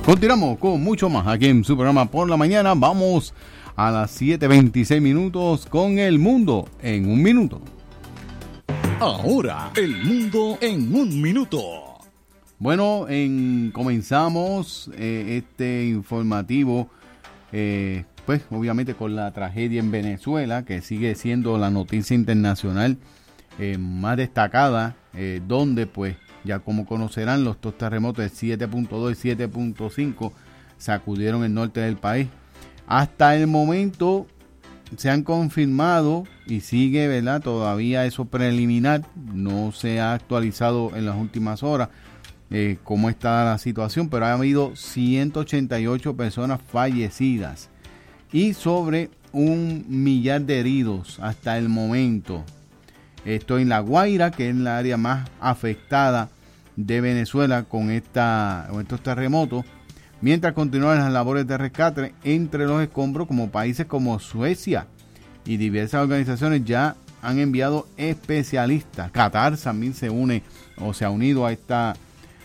Continuamos con mucho más aquí en su programa Por la Mañana. Vamos a las 7:26 minutos con El Mundo en un Minuto. Ahora, El Mundo en un Minuto. Bueno, comenzamos este informativo, pues obviamente con la tragedia en Venezuela, que sigue siendo la noticia internacional más destacada, donde pues ya como conocerán los dos terremotos de 7.2 y 7.5 sacudieron el norte del país. Hasta el momento se han confirmado y sigue, ¿verdad? Todavía eso preliminar, no se ha actualizado en las últimas horas cómo está la situación, pero ha habido 188 personas fallecidas y sobre 1 millar de heridos hasta el momento. Esto en La Guaira, que es la área más afectada de Venezuela con estos terremotos, mientras continúan las labores de rescate entre los escombros, como países como Suecia y diversas organizaciones ya han enviado especialistas. Qatar también se une o se ha unido a esta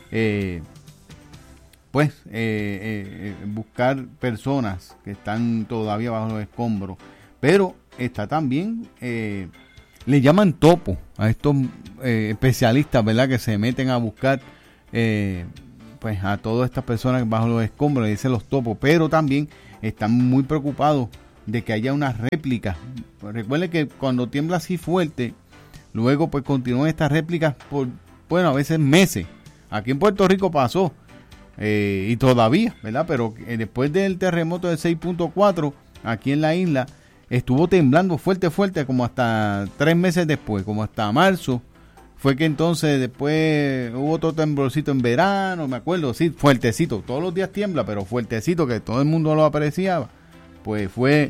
buscar personas que están todavía bajo los escombros, pero está también le llaman topo a estos especialistas, ¿verdad? Que se meten a buscar pues a todas estas personas bajo los escombros, le dicen los topos, pero también están muy preocupados de que haya unas réplicas. Recuerden que cuando tiembla así fuerte, luego pues continúan estas réplicas por, bueno, a veces meses. Aquí en Puerto Rico pasó y todavía, ¿verdad? Pero después del terremoto de 6.4 aquí en la isla, estuvo temblando fuerte, como hasta 3 meses después, como hasta marzo. Fue que entonces después hubo otro temblorcito en verano, me acuerdo, sí, fuertecito. Todos los días tiembla, pero fuertecito, que todo el mundo lo apreciaba. Pues fue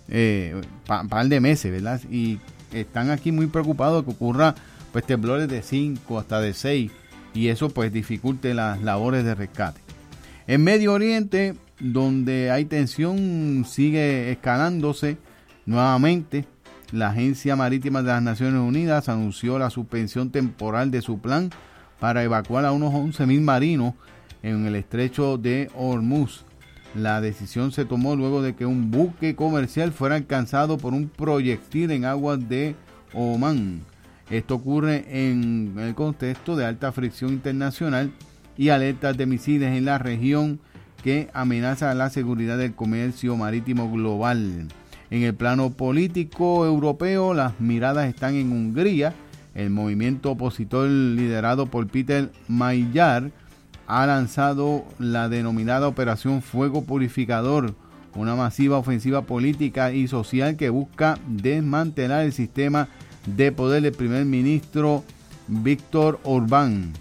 par de meses, ¿verdad? Y están aquí muy preocupados que ocurra pues temblores de 5 hasta de 6 y eso pues dificulte las labores de rescate. En Medio Oriente, donde hay tensión, sigue escalándose nuevamente. La Agencia Marítima de las Naciones Unidas anunció la suspensión temporal de su plan para evacuar a unos 11,000 marinos en el estrecho de Hormuz. La decisión se tomó luego de que un buque comercial fuera alcanzado por un proyectil en aguas de Omán. Esto ocurre en el contexto de alta fricción internacional y alertas de misiles en la región que amenazan la seguridad del comercio marítimo global. En el plano político europeo, las miradas están en Hungría. El movimiento opositor liderado por Peter Magyar ha lanzado la denominada Operación Fuego Purificador, una masiva ofensiva política y social que busca desmantelar el sistema de poder del primer ministro Viktor Orbán.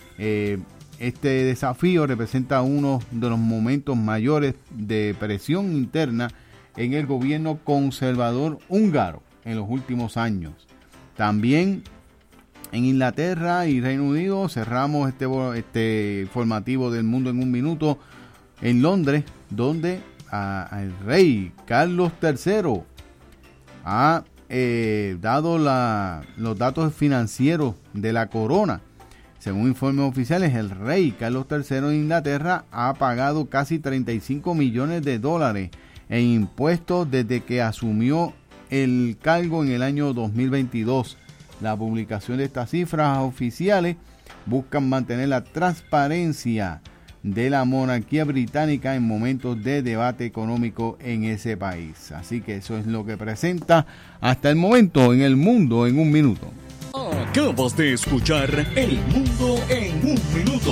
Este desafío representa uno de los momentos mayores de presión interna en el gobierno conservador húngaro en los últimos años. También en Inglaterra y Reino Unido cerramos este informativo del Mundo en un Minuto en Londres, donde el rey Carlos III ha dado los datos financieros de la corona. Según informes oficiales, el rey Carlos III de Inglaterra ha pagado casi 35 millones de dólares en impuestos desde que asumió el cargo en el año 2022. La publicación de estas cifras oficiales buscan mantener la transparencia de la monarquía británica en momentos de debate económico en ese país. Así que eso es lo que presenta hasta el momento en El Mundo en un Minuto. Acabas de escuchar El Mundo en un Minuto.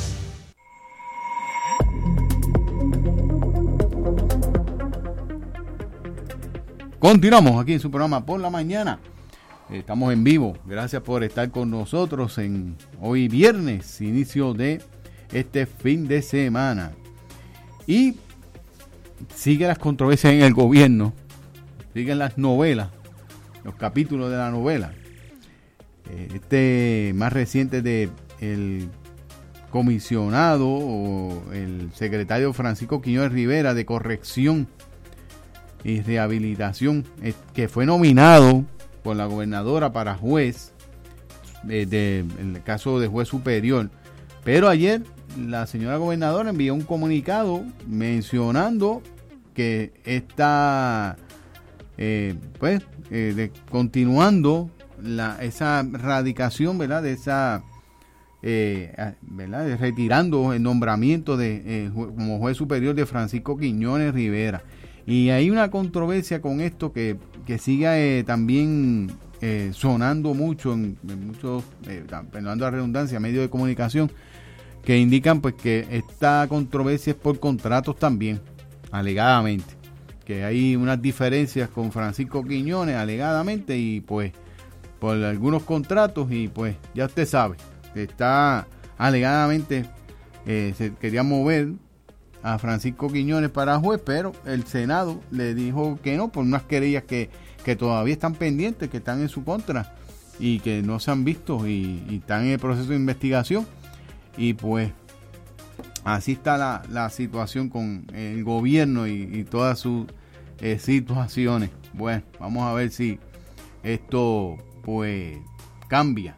Continuamos aquí en su programa Por la Mañana. Estamos en vivo. Gracias por estar con nosotros en hoy viernes, inicio de este fin de semana. Y sigue las controversias en el gobierno. Siguen las novelas, los capítulos de la novela. Este más reciente de el comisionado o el secretario Francisco Quiñones Rivera de Corrección y Rehabilitación, que fue nominado por la gobernadora para juez en el caso de juez superior, pero ayer la señora gobernadora envió un comunicado que está continuando esa radicación, ¿verdad? De esa ¿verdad? De retirando el nombramiento de como juez superior de Francisco Quiñones Rivera. Y hay una controversia con esto que sigue también sonando mucho en muchos, perdonando la redundancia, medios de comunicación, que indican pues que esta controversia es por contratos también, alegadamente, que hay unas diferencias con Francisco Quiñones alegadamente, y pues por algunos contratos, y pues ya usted sabe, está alegadamente se quería mover a Francisco Quiñones para juez, pero el Senado le dijo que no, por unas querellas que todavía están pendientes, que están en su contra y que no se han visto y están en el proceso de investigación. Y pues así está la situación con el gobierno y todas sus situaciones. Bueno, vamos a ver si esto pues cambia.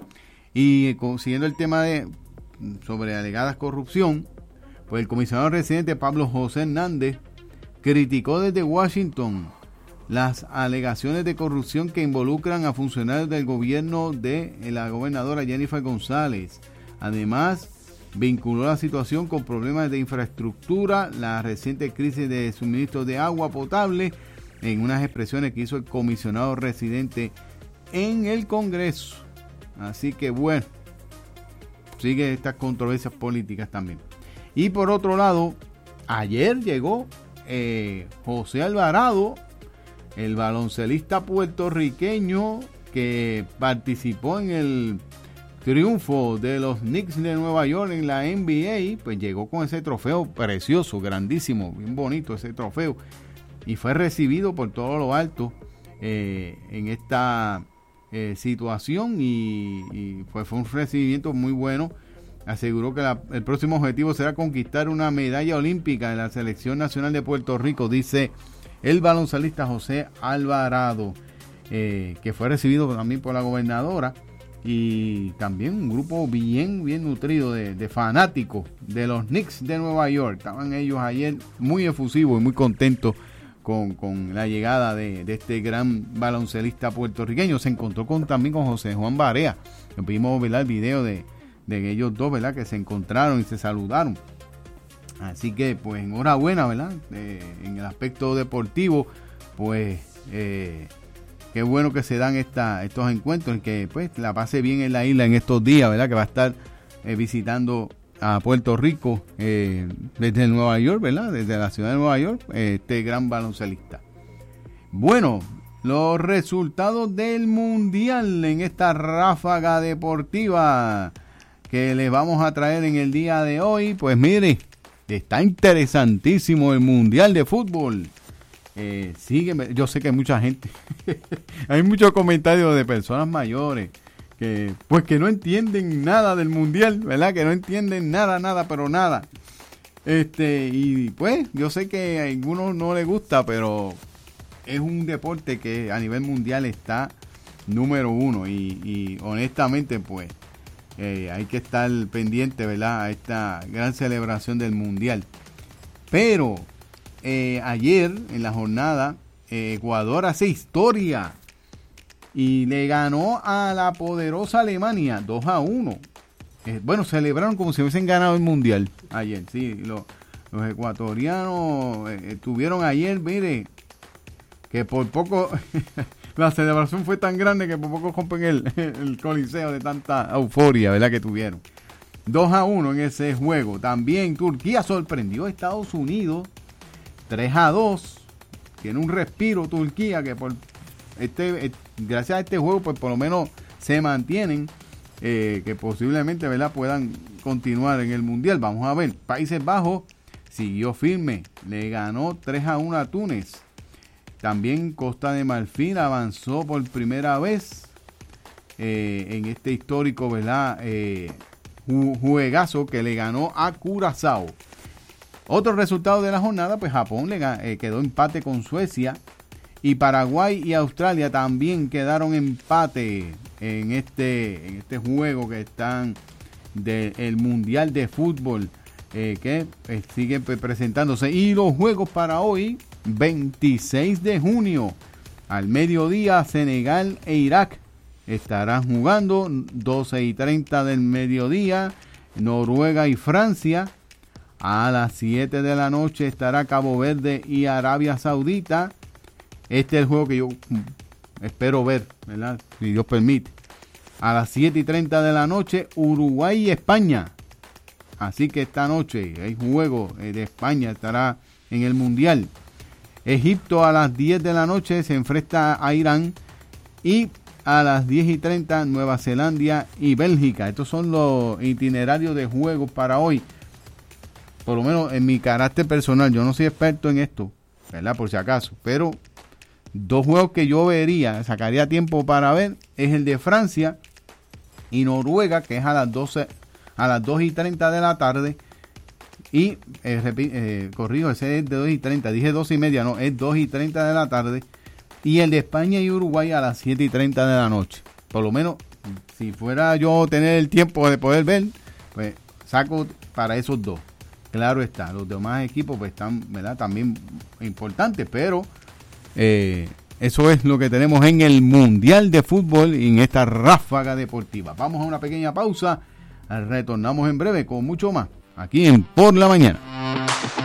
Y siguiendo el tema sobre alegadas corrupción, pues el comisionado residente Pablo José Hernández criticó desde Washington las alegaciones de corrupción que involucran a funcionarios del gobierno de la gobernadora Jennifer González. Además, vinculó la situación con problemas de infraestructura, la reciente crisis de suministro de agua potable, en unas expresiones que hizo el comisionado residente en el Congreso. Así que bueno, sigue estas controversias políticas también. Y por otro lado, ayer llegó José Alvarado, el baloncelista puertorriqueño que participó en el triunfo de los Knicks de Nueva York en la NBA, pues llegó con ese trofeo precioso, grandísimo, bien bonito ese trofeo, y fue recibido por todo lo alto en esta situación, y pues fue un recibimiento muy bueno. Aseguró que el próximo objetivo será conquistar una medalla olímpica en la selección nacional de Puerto Rico, dice el baloncelista José Alvarado, que fue recibido también por la gobernadora, y también un grupo bien nutrido de fanáticos de los Knicks de Nueva York. Estaban ellos ayer muy efusivos y muy contentos con la llegada de este gran baloncelista puertorriqueño. Se encontró también con José Juan Barea. Vimos, ¿verdad?, el video de ellos dos, ¿verdad?, que se encontraron y se saludaron. Así que pues enhorabuena, ¿verdad? En el aspecto deportivo, pues qué bueno que se dan estos encuentros, y que pues la pase bien en la isla en estos días, ¿verdad? Que va a estar visitando a Puerto Rico desde Nueva York, ¿verdad? Desde la ciudad de Nueva York, este gran baloncelista. Bueno, los resultados del Mundial en esta ráfaga deportiva que les vamos a traer en el día de hoy. Pues mire, está interesantísimo el Mundial de Fútbol. Yo sé que hay mucha gente, hay muchos comentarios de personas mayores que no entienden nada del Mundial, ¿verdad? Que no entienden nada, pero nada. Y pues yo sé que a algunos no les gusta, pero es un deporte que a nivel mundial está número uno, y honestamente pues hay que estar pendiente, ¿verdad?, a esta gran celebración del Mundial. Pero ayer en la jornada Ecuador hace historia y le ganó a la poderosa Alemania 2-1. Bueno, celebraron como si hubiesen ganado el Mundial ayer. Sí, los ecuatorianos estuvieron ayer, mire, que por poco la celebración fue tan grande que por poco rompen el coliseo de tanta euforia, ¿verdad?, que tuvieron. 2-1 en ese juego. También Turquía sorprendió a Estados Unidos 3-2. Tiene un respiro Turquía, que gracias a este juego pues por lo menos se mantienen, que posiblemente, ¿verdad?, puedan continuar en el Mundial. Vamos a ver. Países Bajos siguió firme, le ganó 3-1 a Túnez. También Costa de Marfil avanzó por primera vez en este histórico, ¿verdad?, juegazo, que le ganó a Curazao. Otro resultado de la jornada, pues Japón quedó empate con Suecia, y Paraguay y Australia también quedaron empate en este juego que están del Mundial de Fútbol que sigue presentándose. Y los juegos para hoy, 26 de junio, al mediodía, Senegal e Irak estarán jugando, 12:30 del mediodía, Noruega y Francia. A las 7 de la noche estará Cabo Verde y Arabia Saudita. Este es el juego que yo espero ver, ¿verdad? Si Dios permite. A las 7:30 de la noche, Uruguay y España. Así que esta noche hay juego de España, estará en el Mundial. Egipto a las 10 de la noche se enfrenta a Irán. Y a las 10:30, Nueva Zelanda y Bélgica. Estos son los itinerarios de juegos para hoy. Por lo menos en mi carácter personal, yo no soy experto en esto, ¿verdad? Por si acaso. Pero 2 juegos que yo vería, sacaría tiempo para ver, es el de Francia y Noruega, que es a las 2:30 de la tarde. Y, corrijo, ese es de 2:30, dije 2:30, no, es 2:30 de la tarde. Y el de España y Uruguay a las 7:30 de la noche. Por lo menos, si fuera yo tener el tiempo de poder ver, pues saco para esos 2. Claro está, los demás equipos pues están, ¿verdad?, también importantes, pero eso es lo que tenemos en el Mundial de Fútbol y en esta ráfaga deportiva. Vamos a una pequeña pausa, retornamos en breve con mucho más aquí en Por la Mañana.